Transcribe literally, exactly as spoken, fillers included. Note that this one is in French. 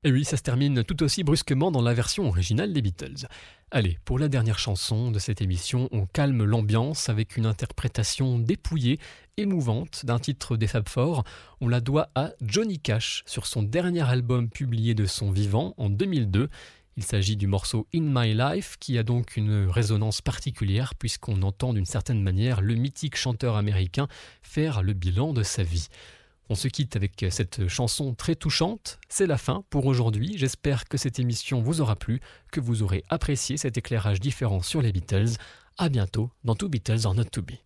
Et oui, ça se termine tout aussi brusquement dans la version originale des Beatles. Allez, pour la dernière chanson de cette émission, on calme l'ambiance avec une interprétation dépouillée, émouvante d'un titre des Fab Four. On la doit à Johnny Cash sur son dernier album publié de son vivant en deux mille deux. Il s'agit du morceau In My Life qui a donc une résonance particulière puisqu'on entend d'une certaine manière le mythique chanteur américain faire le bilan de sa vie. On se quitte avec cette chanson très touchante. C'est la fin pour aujourd'hui. J'espère que cette émission vous aura plu, que vous aurez apprécié cet éclairage différent sur les Beatles. À bientôt dans To Beatles or Not To Be.